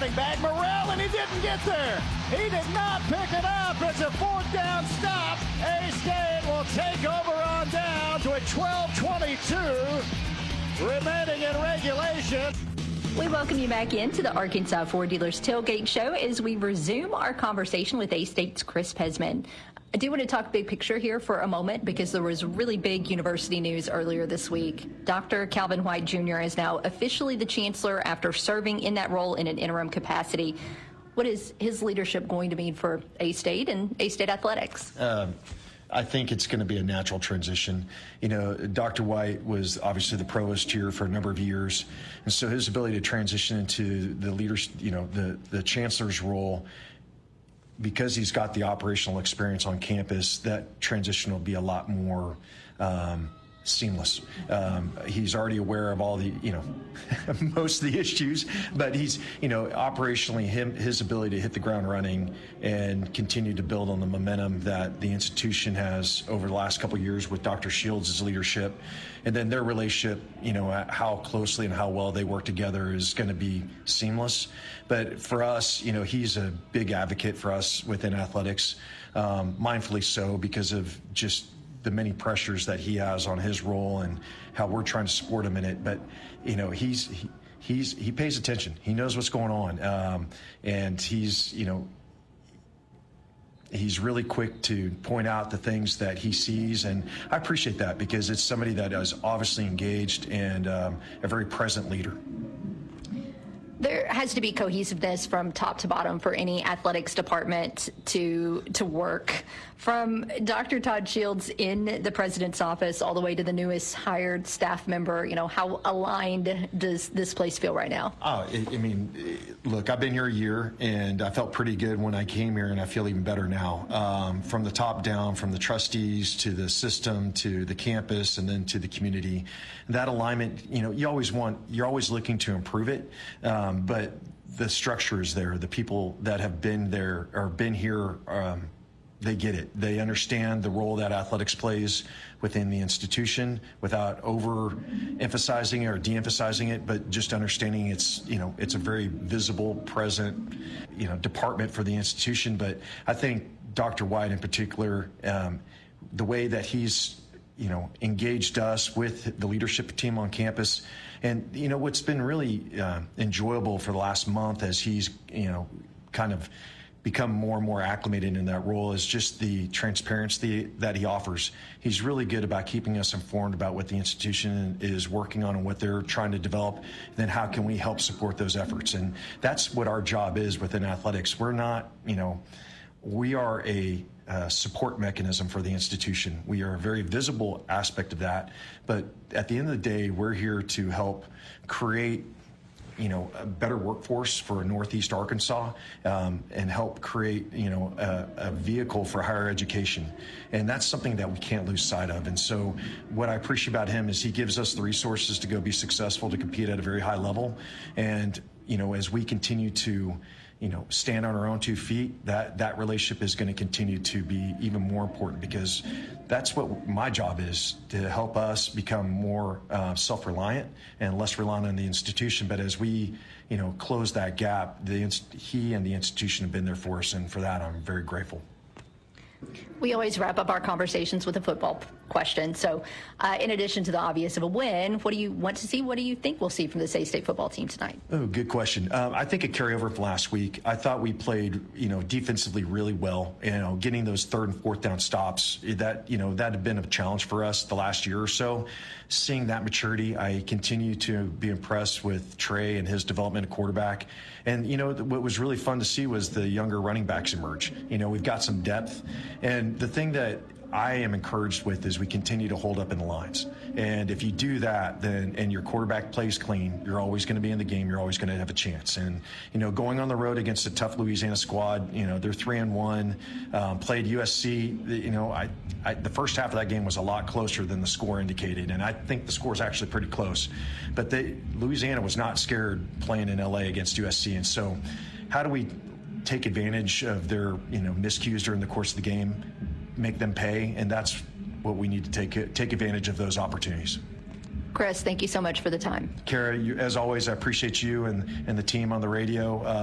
running back, Morrell, and he didn't get there. He did not pick it up. It's a fourth down stop. A-State will take over on down to a 12:22 remaining in regulation. We welcome you back into the Arkansas Ford Dealers Tailgate Show as we resume our conversation with A-State's Chris Pezman. I do want to talk big picture here for a moment because there was really big university news earlier this week. Dr. Calvin White Jr. is now officially the chancellor after serving in that role in an interim capacity. What is his leadership going to mean for A-State and A-State athletics? I think it's going to be a natural transition. You know, Dr. White was obviously the provost here for a number of years, and so his ability to transition into the leaders, you know, the chancellor's role, because he's got the operational experience on campus, that transition will be a lot more seamless. He's already aware of all the, you know, most of the issues, but he's, you know, operationally his ability to hit the ground running and continue to build on the momentum that the institution has over the last couple of years with Dr. Shields' leadership, and then their relationship, you know, how closely and how well they work together is going to be seamless. But for us, you know, he's a big advocate for us within athletics, mindfully so, because of just the many pressures that he has on his role and how we're trying to support him in it. But, you know, he pays attention. He knows what's going on. And he's, you know, he's really quick to point out the things that he sees. And I appreciate that because it's somebody that is obviously engaged and a very present leader. There has to be cohesiveness from top to bottom for any athletics department to work. From Dr. Todd Shields in the president's office all the way to the newest hired staff member, you know, how aligned does this place feel right now? I mean, look, I've been here a year, and I felt pretty good when I came here, and I feel even better now. From the top down, from the trustees to the system to the campus and then to the community, that alignment, you know, you're always looking to improve it, but the structure is there. The people that have been there or been here, they get it. They understand the role that athletics plays within the institution without overemphasizing it or de-emphasizing it, but just understanding it's a very visible, present, you know, department for the institution. But I think Dr. White in particular, the way that he's, you know, engaged us with the leadership team on campus. And, you know, what's been really enjoyable for the last month as he's, you know, kind of become more and more acclimated in that role is just the transparency that he offers. He's really good about keeping us informed about what the institution is working on and what they're trying to develop, and then how can we help support those efforts. And that's what our job is within athletics. We're not, you know, we are a support mechanism for the institution. We are a very visible aspect of that, but at the end of the day, we're here to help create, you know, a better workforce for Northeast Arkansas, and help create, you know, a vehicle for higher education. And that's something that we can't lose sight of. And so what I appreciate about him is he gives us the resources to go be successful, to compete at a very high level. And, you know, as we continue to, you know, stand on our own 2 feet, that relationship is going to continue to be even more important, because that's what my job is, to help us become more self-reliant and less reliant on the institution. But as we, you know, close that gap, he and the institution have been there for us, and for that I'm very grateful. We always wrap up our conversations with a football question. So in addition to the obvious of a win, what do you want to see? What do you think we'll see from this A-State football team tonight? Oh, good question. I think a carryover from last week. I thought we played, you know, defensively really well. You know, getting those third and fourth down stops, that, you know, that had been a challenge for us the last year or so. Seeing that maturity, I continue to be impressed with Trey and his development at quarterback. And, you know, what was really fun to see was the younger running backs emerge. You know, we've got some depth. And the thing that I am encouraged with is we continue to hold up in the lines. And if you do that, then, and your quarterback plays clean, you're always going to be in the game. You're always going to have a chance. And, you know, going on the road against a tough Louisiana squad, you know, they're 3-1, played USC. You know, the first half of that game was a lot closer than the score indicated. And I think the score is actually pretty close. But Louisiana was not scared playing in LA against USC. And so how do we take advantage of their, you know, miscues during the course of the game, make them pay? And that's what we need to take advantage of those opportunities. Chris, thank you so much for the time. Kara, as always, I appreciate you and the team on the radio.